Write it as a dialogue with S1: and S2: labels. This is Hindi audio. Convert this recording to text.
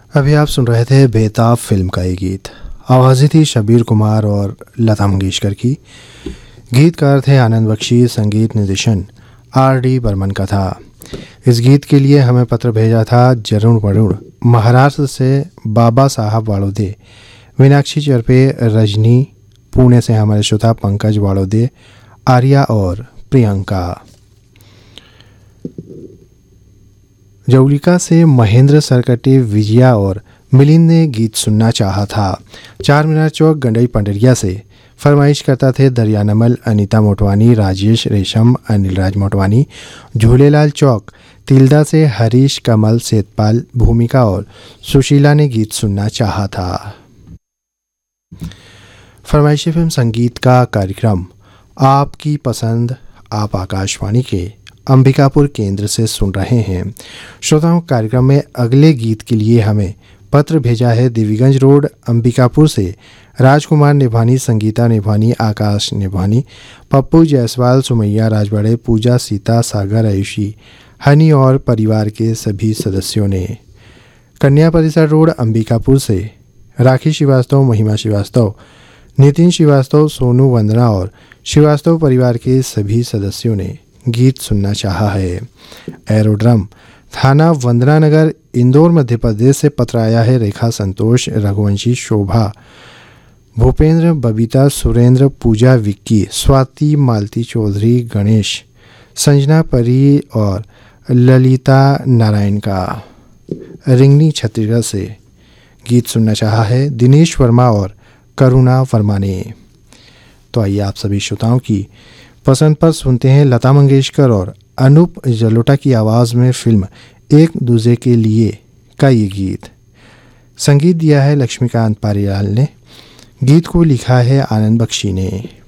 S1: अभी आप सुन रहे थे बेताब फिल्म का ये गीत। आवाज़ें थी शब्बीर कुमार और लता मंगेशकर की। गीतकार थे आनंद बख्शी। संगीत निर्देशन R.D. बर्मन का था। इस गीत के लिए हमें पत्र भेजा था जरुण वरुण महाराष्ट्र से, बाबा साहब वाड़ोदे, मीनाक्षी चरपे, रजनी, पुणे से हमारे श्रोता पंकज वाड़ोदे, आर्या और प्रियंका। जौलिका से महेंद्र सरकटे, विजया और मिलिंद ने गीत सुनना चाहा था। 4 मीनार चौक गंडई पंडरिया से फरमाइश करता थे दरियानमल, अनीता मोटवानी, राजेश रेशम, अनिल राज मोटवानी। झूलेलाल चौक तिल्दा से हरीश, कमल, सेतपाल, भूमिका और सुशीला ने गीत सुनना चाहा था। फरमाइशी फिल्म संगीत का कार्यक्रम आपकी पसंद आप आकाशवाणी के अंबिकापुर केंद्र से सुन रहे हैं। श्रोताओं, कार्यक्रम में अगले गीत के लिए हमें पत्र भेजा है देवीगंज रोड अंबिकापुर से राजकुमार निभानी, संगीता निभानी, आकाश निभानी, पप्पू जायसवाल, सुमैया राजवाड़े, पूजा, सीता, सागर, आयुषी, हनी और परिवार के सभी सदस्यों ने। कन्या परिसर रोड अंबिकापुर से राखी श्रीवास्तव, महिमा श्रीवास्तव, नितिन श्रीवास्तव, सोनू, वंदना और श्रीवास्तव परिवार के सभी सदस्यों ने गीत सुनना चाहा है। एरोड्रम थाना वंदना नगर, इंदौर, मध्य प्रदेश से पत्र आया है। रेखा, संतोष, रघुवंशी, शोभा, भूपेंद्र, बबीता, सुरेंद्र, पूजा, विक्की, स्वाति, मालती चौधरी, गणेश, संजना, परी और ललिता नारायण का। रिंगनी छत्तीसगढ़ से गीत सुनना चाहा है दिनेश वर्मा और करुणा वर्मा ने। तो आइए आप सभी श्रोताओं की पसंद पर सुनते हैं लता मंगेशकर और अनूप जलोटा की आवाज़ में फिल्म एक दूजे के लिए का ये गीत। संगीत दिया है लक्ष्मीकांत पारीलाल ने, गीत को लिखा है आनंद बख्शी ने।